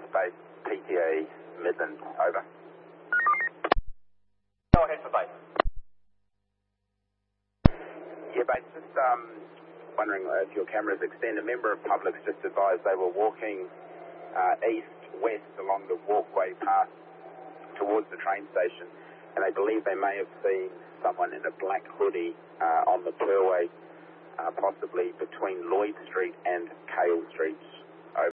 base, PTA Midland, over. Go ahead for base. Yeah, base, just wondering if your cameras extend. A member of public's just advised they were walking east-west along the walkway path towards the train station, and they believe they may have seen someone in a black hoodie on the Purway, possibly between Lloyd Street and Cale Street. Over.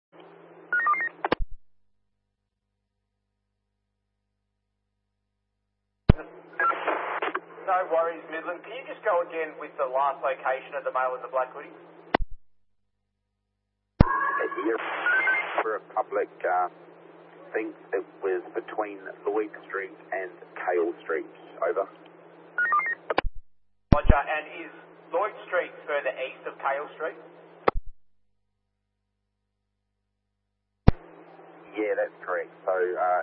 No worries, Midland. Can you just go again with the last location of the male in the black hoodie? Here, member of public thinks it was between Lloyd Street and Cale Street. Over. Roger. And is Lloyd Street further east of Cale Street? Yeah, that's correct. So,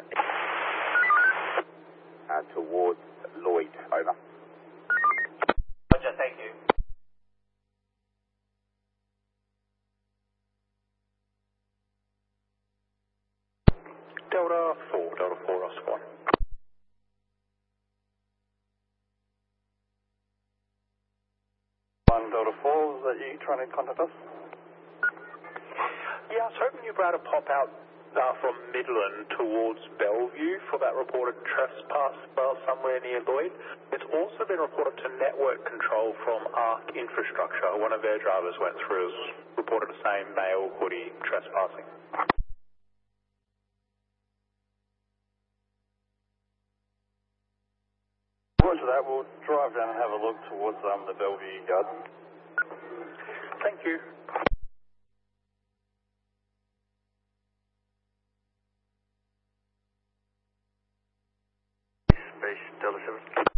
towards Lloyd. Over. Roger, thank you. Delta 4, Oscar 1. Delta 4, was that you trying to contact us? Yeah, I was hoping you were able to pop out from Midland towards Bellevue for that reported trespass somewhere near Lloyd. It's also been reported to network control from ARC Infrastructure. One of their drivers went through, reported the same male hoodie trespassing. Roger that, we'll drive down and have a look towards the Bellevue Garden. Thank you. Space Delta 7.